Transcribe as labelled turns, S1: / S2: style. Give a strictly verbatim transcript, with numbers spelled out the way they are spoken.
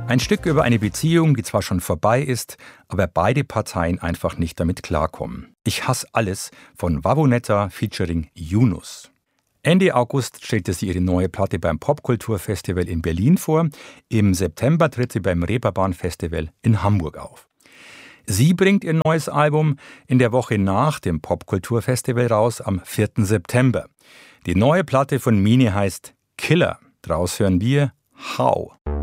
S1: Ein Stück über eine Beziehung, die zwar schon vorbei ist, aber beide Parteien einfach nicht damit klarkommen. Ich hasse alles von Wawonetta featuring Yunus. Ende August stellte sie ihre neue Platte beim Popkulturfestival in Berlin vor. Im September tritt sie beim Reeperbahn Festival in Hamburg auf. Sie bringt ihr neues Album in der Woche nach dem Popkulturfestival raus, am vierten September. Die neue Platte von Mine heißt Killer. Draus hören wir How.